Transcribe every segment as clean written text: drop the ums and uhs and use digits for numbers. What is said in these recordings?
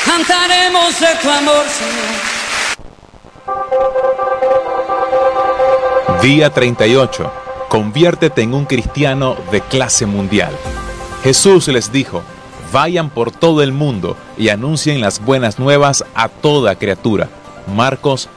cantaremos de tu amor, Señor. Día 38. Conviértete en un cristiano de clase mundial. Jesús les dijo: vayan por todo el mundo y anuncien las buenas nuevas a toda criatura. Marcos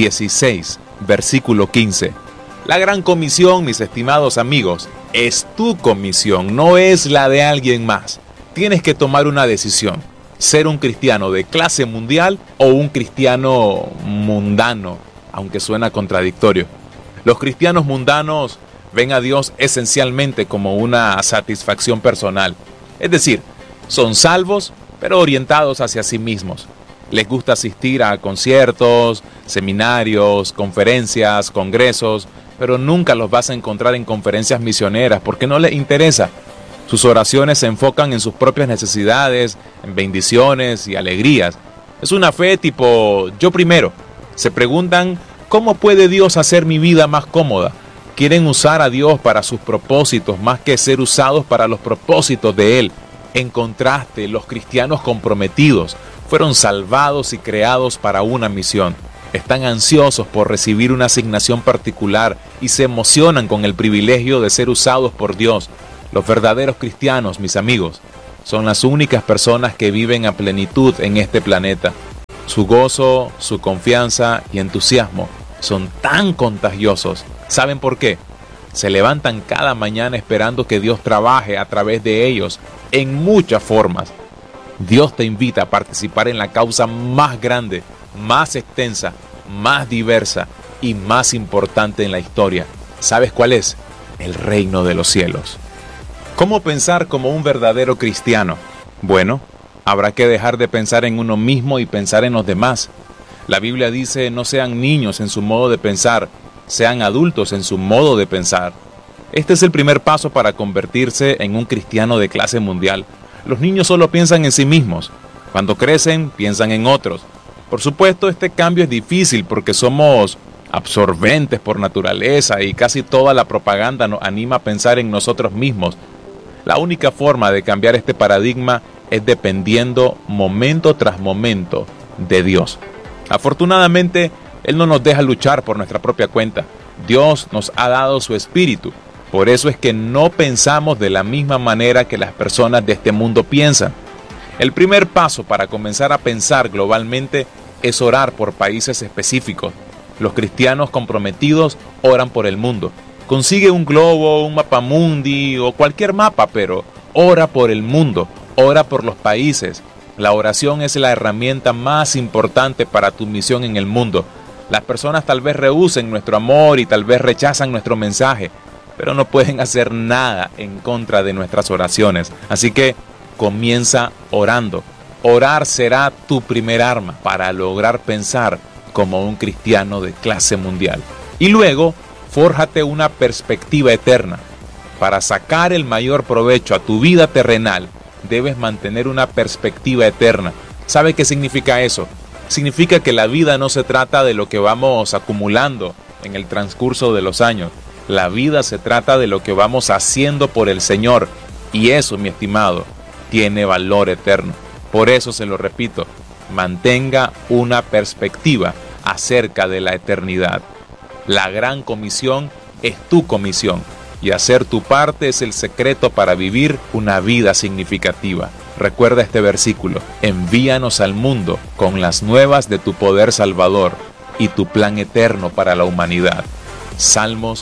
16, versículo 15. La gran comisión, mis estimados amigos, es tu comisión, no es la de alguien más. Tienes que tomar una decisión: ser un cristiano de clase mundial o un cristiano mundano, aunque suena contradictorio. Los cristianos mundanos ven a Dios esencialmente como una satisfacción personal. Es decir, son salvos, pero orientados hacia sí mismos. Les gusta asistir a conciertos, seminarios, conferencias, congresos, pero nunca los vas a encontrar en conferencias misioneras porque no les interesa. Sus oraciones se enfocan en sus propias necesidades, en bendiciones y alegrías. Es una fe tipo yo primero. Se preguntan: ¿cómo puede Dios hacer mi vida más cómoda? Quieren usar a Dios para sus propósitos más que ser usados para los propósitos de Él. En contraste, los cristianos comprometidos fueron salvados y creados para una misión. Están ansiosos por recibir una asignación particular y se emocionan con el privilegio de ser usados por Dios. Los verdaderos cristianos, mis amigos, son las únicas personas que viven a plenitud en este planeta. Su gozo, su confianza y entusiasmo son tan contagiosos. ¿Saben por qué? Se levantan cada mañana esperando que Dios trabaje a través de ellos en muchas formas. Dios te invita a participar en la causa más grande, más extensa, más diversa y más importante en la historia. ¿Sabes cuál es? El reino de los cielos. ¿Cómo pensar como un verdadero cristiano? Bueno, habrá que dejar de pensar en uno mismo y pensar en los demás. La Biblia dice: no sean niños en su modo de pensar, sean adultos en su modo de pensar. Este es el primer paso para convertirse en un cristiano de clase mundial. Los niños solo piensan en sí mismos. Cuando crecen, piensan en otros. Por supuesto, este cambio es difícil porque somos absorbentes por naturaleza y casi toda la propaganda nos anima a pensar en nosotros mismos. La única forma de cambiar este paradigma es dependiendo momento tras momento de Dios. Afortunadamente, Él no nos deja luchar por nuestra propia cuenta. Dios nos ha dado su espíritu. Por eso es que no pensamos de la misma manera que las personas de este mundo piensan. El primer paso para comenzar a pensar globalmente es orar por países específicos. Los cristianos comprometidos oran por el mundo. Consigue un globo, un mapamundi o cualquier mapa, pero ora por el mundo, ora por los países. La oración es la herramienta más importante para tu misión en el mundo. Las personas tal vez rehúsen nuestro amor y tal vez rechazan nuestro mensaje, pero no pueden hacer nada en contra de nuestras oraciones. Así que comienza orando. Orar será tu primer arma para lograr pensar como un cristiano de clase mundial. Y luego, fórjate una perspectiva eterna. Para sacar el mayor provecho a tu vida terrenal, debes mantener una perspectiva eterna. ¿Sabe qué significa eso? Significa que la vida no se trata de lo que vamos acumulando en el transcurso de los años. La vida se trata de lo que vamos haciendo por el Señor. Y eso, mi estimado, tiene valor eterno. Por eso se lo repito, mantenga una perspectiva acerca de la eternidad. La gran comisión es tu comisión y hacer tu parte es el secreto para vivir una vida significativa. Recuerda este versículo: envíanos al mundo con las nuevas de tu poder salvador y tu plan eterno para la humanidad. Salmos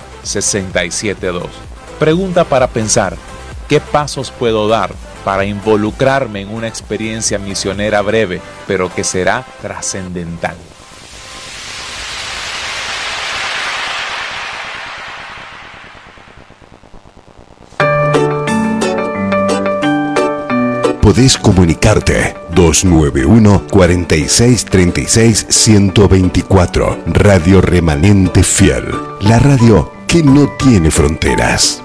67:2. Pregunta para pensar: ¿qué pasos puedo dar para involucrarme en una experiencia misionera breve, pero que será trascendental? Podés comunicarte 291-4636-124. Radio Remanente Fiel, la radio que no tiene fronteras.